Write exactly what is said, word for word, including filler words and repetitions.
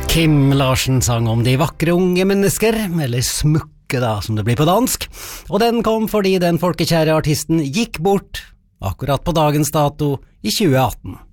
Kim Larsen sang om de vakre unge mennesker, eller smukke da, som det blir på dansk, og den kom fordi den folkekjære artisten gikk bort akkurat på dagens dato i tjue atten.